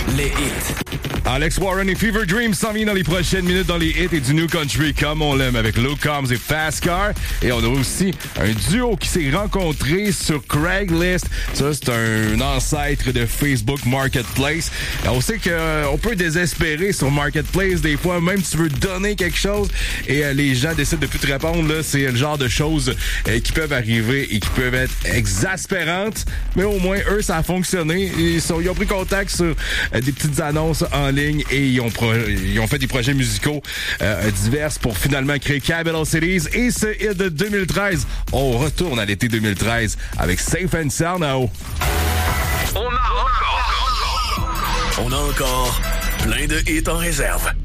les hits. Alex Warren et Fever Dream s'en viennent dans les prochaines minutes dans les hits et du New Country comme on l'aime avec Luke Combs et Fast Car. Et on a aussi un duo qui s'est rencontré sur Craigslist. Ça, c'est un ancêtre de Facebook Marketplace. Et on sait qu'on peut désespérer sur Marketplace des fois, même si tu veux donner quelque chose et les gens décident de plus te répondre. Là, c'est le genre de choses qui peuvent arriver et qui peuvent être exaspérantes. Mais au moins, eux, ça a fonctionné. Ils ont pris contact sur des petites annonces en ligne et ils ont fait des projets musicaux divers pour finalement créer Capital Cities et ce hit de 2013. On retourne à l'été 2013 avec Safe and Sound Now. On a encore plein de hits en réserve.